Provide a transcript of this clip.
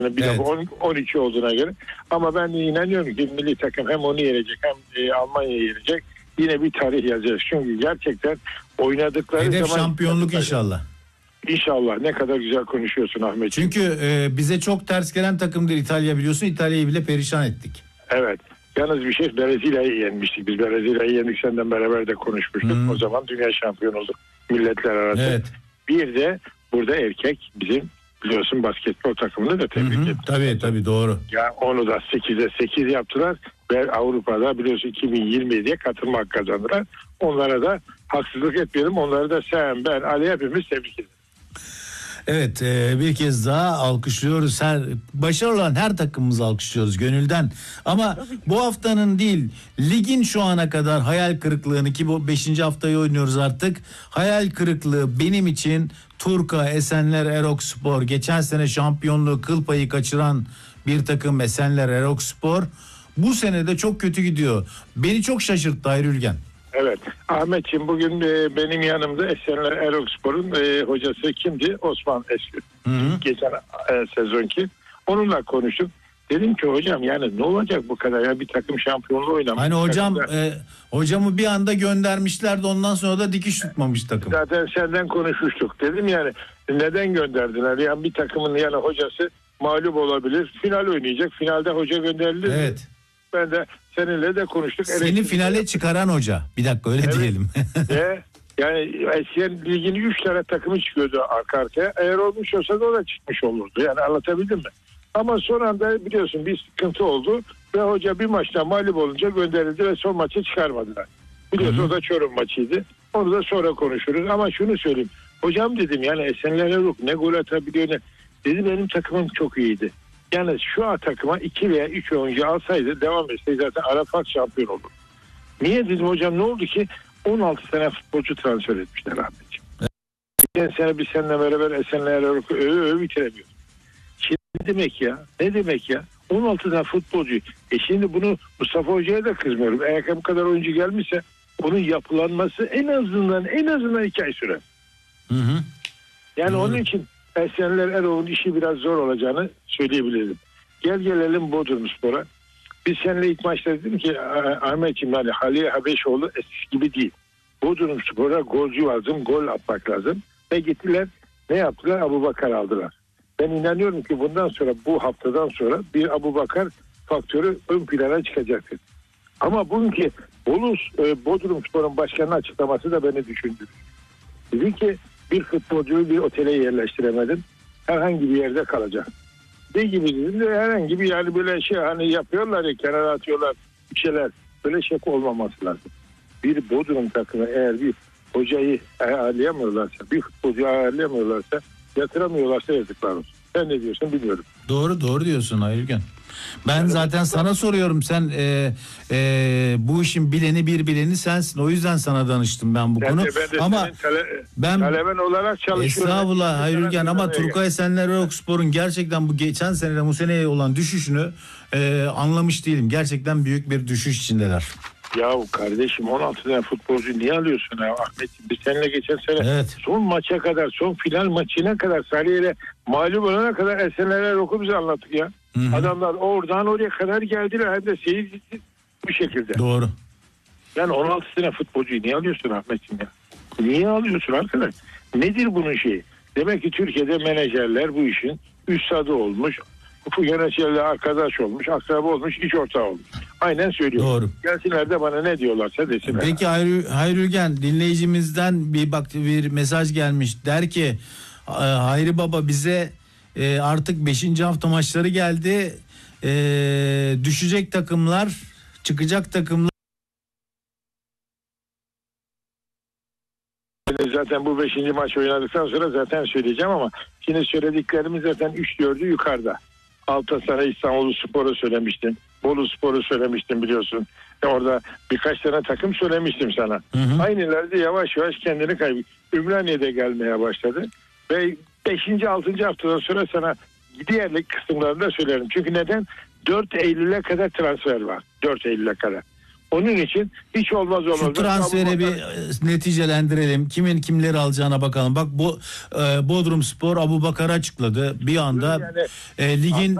Bir Evet. de 12 olduğuna göre. Ama ben inanıyorum ki milli takım hem onu yenecek hem Almanya'yı yenecek. Yine bir tarih yazacağız. Çünkü gerçekten oynadıkları Hedef zaman... şampiyonluk inşallah. İnşallah. Ne kadar güzel konuşuyorsun Ahmet. Çünkü bize çok ters gelen takımdır İtalya, biliyorsun. İtalya'yı bile perişan ettik. Evet. Yalnız bir şey, Brezilya'yı yenmiştik. Biz Brezilya'yı yendik, senden beraber de konuşmuştuk. O zaman dünya şampiyonu olduk. Milletler arası. Evet. Bir de burada erkek bizim biliyorsun basketbol takımını da tebrik ettim. Tabii doğru. Ya onu da 8'e 8 yaptılar ve Avrupa'da biliyorsun 2027'ye katılma hakkı kazandılar. Onlara da haksızlık etmeyelim. Onları da sen, ben, Ali hepimiz tebrik ederiz. Evet, bir kez daha alkışlıyoruz. Başarılı olan her takımımızı alkışlıyoruz gönülden. Ama bu haftanın değil, ligin şu ana kadar hayal kırıklığını, ki bu 5. haftayı oynuyoruz artık. Hayal kırıklığı benim için Turka Esenler Erokspor. Geçen sene şampiyonluğu kıl payı kaçıran bir takım Esenler Erokspor. Bu sene de çok kötü gidiyor. Beni çok şaşırttı Hayri Ülgen. Evet. Ahmetciğim, bugün benim yanımda Esenler Erokspor'un hocası kimdi? Osman Eski. Geçen sezonki. Onunla konuştuk. Dedim ki hocam yani ne olacak bu kadar ya, bir takım şampiyonluğu oynamış. Hani hocamı bir anda göndermişlerdi, ondan sonra da dikiş tutmamış takım. Zaten senden konuşmuştuk. Dedim yani neden gönderdiler? Yani bir takımın yani hocası mağlup olabilir. Final oynayacak. Finalde hoca gönderilir. Evet. Ben de seninle de konuştuk. Seni finale çıkaran hoca. Bir dakika öyle diyelim. Yani eskiden ligin 3 tane takımı çıkıyordu arka arkaya. Eğer olmuş olsa da o da çıkmış olurdu. Yani anlatabildim mi? Ama son anda biliyorsun bir sıkıntı oldu. Ve hoca bir maçta mağlup olunca gönderildi ve son maçı çıkarmadılar. Biliyorsun o da Çorum maçıydı. Onu da sonra konuşuruz. Ama şunu söyleyeyim. Hocam dedim yani Esenler Erok ne gol atabiliyor ne. Dedi benim takımım çok iyiydi. Yani şu an takıma 2 veya 3 oyuncu alsaydı, devam etseydi zaten Arafat şampiyon olur. Niye dedim hocam, ne oldu ki 16 tane futbolcu transfer etmişler Ahmetciğim. Geçen sene biz seninle beraber Esenler Erok'u öve bitiremiyoruz. Şimdi ne demek ya? Ne demek ya? 16 tane futbolcu. Şimdi bunu Mustafa Hoca'ya da kızmıyorum. Eğer bu kadar oyuncu gelmişse onun yapılanması en azından 2 ay sürer. Yani onun için Esenler Erok'un işi biraz zor olacağını söyleyebilirim. Gelelim Bodrumspor'a. Biz seninle ilk maçta dedim ki Ahmetciğim yani Halil Habeşoğlu eskisi gibi değil. Bodrumspor'a golcü lazım, gol atmak lazım. Ve gittiler, ne yaptılar? Abubakar aldılar. Ben inanıyorum ki bundan sonra, bu haftadan sonra bir Abubakar faktörü ön plana çıkacaktır. Ama bugünkü Bodrumspor'un başkanının açıklaması da beni düşündürdü. Dedi ki bir futbolcuyu bir otele yerleştiremedim. Herhangi bir yerde kalacak. Ne gibi dedim de herhangi bir yani böyle şey hani yapıyorlar ya, kenara atıyorlar bir şeyler. Böyle şey olmaması lazım. Bir Bodrum takımı eğer bir hocayı ayarlayamıyorlarsa, bir futbolcuyu ayarlayamıyorlarsa, yatıramıyorlarsa yazıklar olsun. Sen ne diyorsun bilmiyorum. Doğru diyorsun Ayırgen. Ben zaten sana soruyorum, sen bu işin bileni sensin, o yüzden sana danıştım ben bu konu. Ama ben taleben olarak çalışıyorum. Estağfurullah Hayırgen, ama Turkuaz Esenler Erokspor'un gerçekten bu geçen seneden bu seneye olan düşüşünü anlamış değilim. Gerçekten büyük bir düşüş içindeler. Yahu kardeşim 16 tane futbolcu niye alıyorsun ya Ahmetciğim? Biz seninle geçen sene son maça kadar, son final maçına kadar, Sarıyer'e mağlup olana kadar Esenler Erok'u bize anlattık ya. Adamlar oradan oraya kadar geldiler. Hem de seyircisi bu şekilde. Doğru. Yani 16 tane futbolcuyu niye alıyorsun Ahmetciğim ya? Niye alıyorsun arkadaş? Nedir bunun şeyi? Demek ki Türkiye'de menajerler bu işin üstadı olmuş. Bu yöneticilerle arkadaş olmuş, akraba olmuş, iş ortağı olmuş. Aynen söylüyorum. Doğru. Gelsinler de bana ne diyorlarsa desinler. Peki Hayri Ülgen, dinleyicimizden bir mesaj gelmiş. Der ki Hayri Baba bize artık 5. hafta maçları geldi. Düşecek takımlar, çıkacak takımlar. Zaten bu 5. maç oynadıktan sonra zaten söyleyeceğim ama şimdi söylediklerimiz zaten 3-4'ü yukarıda. Altasaray İstanbulspor'u söylemiştim. Boluspor'u söylemiştim biliyorsun. Orada birkaç tane takım söylemiştim sana. Aynıları da yavaş yavaş kendini kaybediyor. Ümraniye'de gelmeye başladı. Ve 5. 6. haftadan sonra sana diğer kısımlarını da söylerim. Çünkü neden? 4 Eylül'e kadar transfer var. 4 Eylül'e kadar. Onun için hiç olmaz. Şu transferi bir neticelendirelim. Kimin kimleri alacağına bakalım. Bak bu Bodrumspor Abubakar'ı açıkladı. Bir anda ligin